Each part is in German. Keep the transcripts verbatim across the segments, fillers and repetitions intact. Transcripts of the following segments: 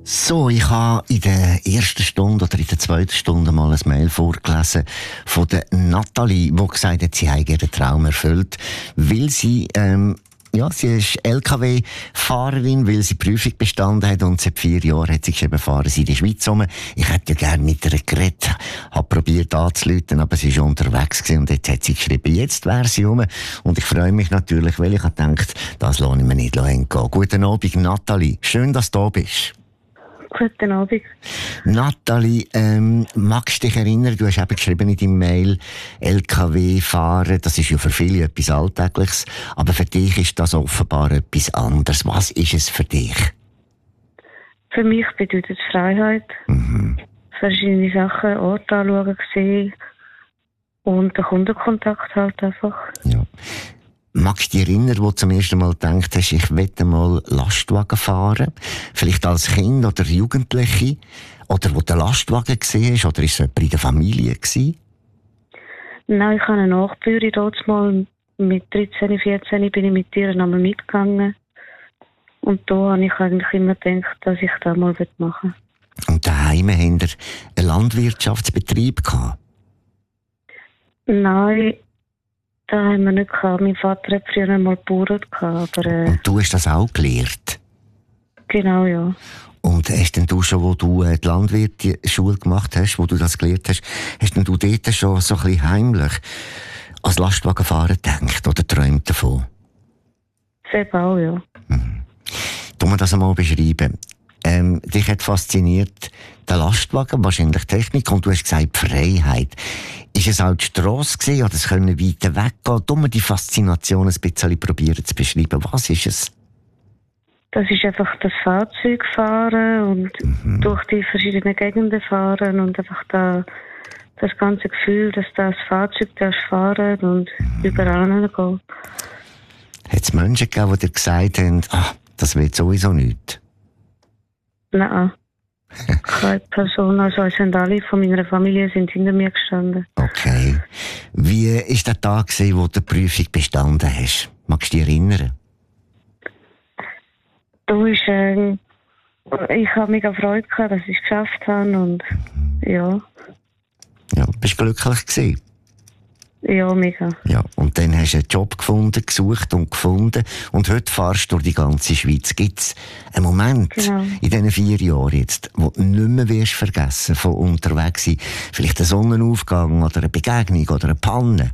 So, ich habe in der ersten Stunde oder in der zweiten Stunde mal ein Mail vorgelesen von der Nathalie, die gesagt hat, sie habe ihren Traum erfüllt, weil sie, ähm, ja, sie ist L K W-Fahrerin, weil sie die Prüfung bestanden hat und seit vier Jahren hat sie geschrieben, fahren sie in die Schweiz rum. Ich hätte ja gerne mit ihr geredet, habe probiert anzurufen, aber sie war schon unterwegs gewesen und jetzt hat sie geschrieben, jetzt wäre sie rum. Und ich freue mich natürlich, weil ich habe gedacht, das lasse ich mir nicht entgehen. Guten Abend, Nathalie. Schön, dass du da bist. Guten Abend. Nathalie, ähm, magst du dich erinnern, du hast eben geschrieben in deinem Mail, L K W fahren, das ist ja für viele etwas Alltägliches, aber für dich ist das offenbar etwas anderes. Was ist es für dich? Für mich bedeutet es Freiheit. Mhm. Verschiedene Sachen, Orte anschauen, sehen und den Kundenkontakt halt einfach. Ja. Magst du dich erinnern, wo du zum ersten Mal gedacht hast, ich möchte mal Lastwagen fahren? Vielleicht als Kind oder Jugendliche? Oder wo du den Lastwagen gesehen hast? Oder war es jemand in der Familie gewesen? Nein, ich habe eine Nachbürin dort mal mit dreizehn, vierzehn bin ich mit ihr einmal mitgegangen. Und da habe ich eigentlich immer gedacht, dass ich das mal machen will. Und daheim haben wir einen Landwirtschaftsbetrieb gehabt? Nein, das haben wir nicht gehabt. Mein Vater hat früher einmal gebaut, aber... Äh, und du hast das auch gelernt? Genau, ja. Und hast denn du schon, wo du äh, die Landwirtschule gemacht hast, wo du das gelernt hast, hast denn du dort schon so ein bisschen heimlich als Lastwagenfahrer gedacht oder träumt davon? Selber auch, ja. Mhm. Tu mir das einmal beschreiben. Ähm, dich hat fasziniert der Lastwagen, wahrscheinlich Technik, und du hast gesagt Freiheit. Ist es auch die Strasse gewesen, oder es können weiter weggehen? Tu mir die Faszination ein bisschen probieren zu beschreiben. Was ist es? Das ist einfach das Fahrzeug fahren und mhm. durch die verschiedenen Gegenden fahren und einfach da, das ganze Gefühl, dass das Fahrzeug da fahren und mhm. überall hingehen. Hat es Menschen gegeben, die dir gesagt haben, ah, das wird sowieso nichts? Nein. Keine Person, also es sind alle von meiner Familie sind hinter mir gestanden. Okay. Wie war der Tag, wo du die Prüfung bestanden hast? Magst du dich erinnern? Du ist, äh, ich habe mega Freude gehabt, dass ich es geschafft habe und ja. Ja, bist du glücklich gewesen? Ja, mega. Ja, und dann hast du einen Job gefunden, gesucht und gefunden. Und heute fahrst du durch die ganze Schweiz. Gibt es einen Moment genau. in diesen vier Jahren jetzt, wo du nicht mehr wirst vergessen von unterwegs sein? Vielleicht einen Sonnenaufgang oder eine Begegnung oder eine Panne?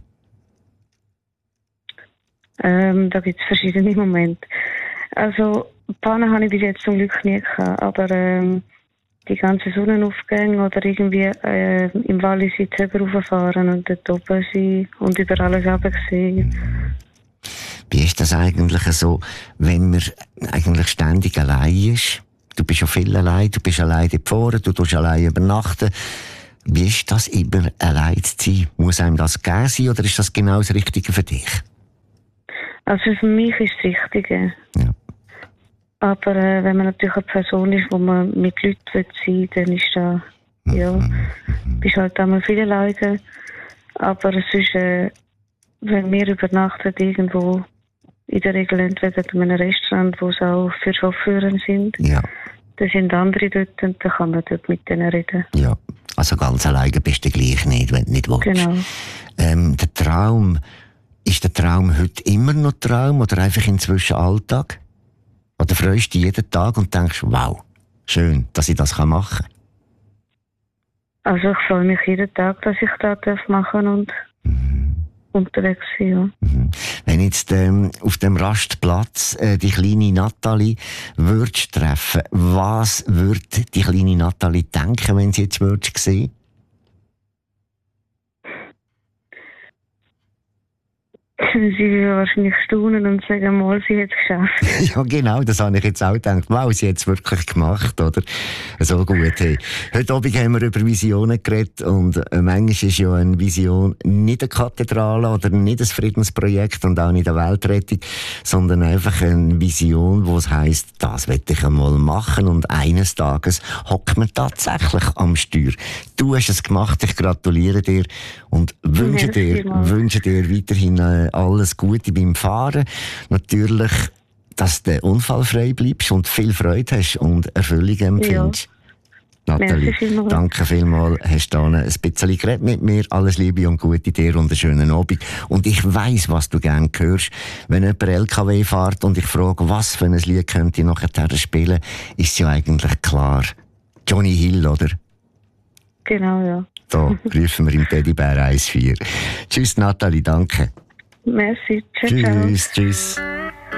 Ähm, da gibt es verschiedene Momente. Also, Pannen habe ich bis jetzt zum Glück nie gehabt, aber ähm, die ganzen Sonnenaufgänge oder irgendwie äh, im Wallis in die Höhe rauffahren und dort oben sein und über alles runtersehen. Wie ist das eigentlich so, wenn man eigentlich ständig allein ist? Du bist ja viel allein, du bist allein dort vorne, du tust allein übernachten. Wie ist das, immer allein zu sein? Muss einem das gegeben sein oder ist das genau das Richtige für dich? Also für mich ist das Richtige. Ja. Aber äh, wenn man natürlich eine Person ist, wo man mit Leuten sein will, dann ist das, ja, mhm. bist halt einmal viel alleine. Aber es ist, äh, wenn wir übernachten irgendwo, in der Regel entweder in einem Restaurant, wo es auch für Chauffeure sind, ja. da sind andere dort und dann kann man dort mit denen reden. Ja, also ganz alleine bist du gleich nicht, wenn du nicht willst. Genau. Ähm, der Traum, ist der Traum heute immer noch Traum oder einfach inzwischen Alltag? Oder freust du dich jeden Tag und denkst, wow, schön, dass ich das machen kann? Also ich freue mich jeden Tag, dass ich das machen darf und mhm. unterwegs sein. Ja. Mhm. Wenn jetzt ähm, auf dem Rastplatz äh, die kleine Nathalie würdest treffen, was würde die kleine Nathalie denken, wenn sie jetzt würdest sehen? Sie würde wahrscheinlich staunen und sagen, mal, sie hat es geschafft. Ja, genau, das habe ich jetzt auch gedacht. Wow, sie hat es wirklich gemacht, oder? So gut, hey. Heute Abend haben wir über Visionen geredet und äh, manchmal ist ja eine Vision nicht eine Kathedrale oder nicht ein Friedensprojekt und auch nicht eine Weltrettung, sondern einfach eine Vision, wo es heisst, das will ich einmal machen und eines Tages hockt man tatsächlich am Steuer. Du hast es gemacht, ich gratuliere dir und wünsche dir, wünsche dir weiterhin äh, alles Gute beim Fahren. Natürlich dass du unfallfrei bleibst und viel Freude hast und Erfüllung empfindest. Ja. Nathalie, vielmals. danke vielmals. Hast du ein bisschen geredet mit mir. Alles Liebe und Gute dir und einen schönen Abend. Und ich weiss, was du gerne hörst. Wenn jemand L K W fährt und ich frage, was für ein Lied könnte ich nachher spielen, ist es ja eigentlich klar. Johnny Hill, oder? Genau, ja. Da rufen wir im Teddybär eins vier. Tschüss, Nathalie, danke. Merci. Ciao, tschüss, ciao. tschüss.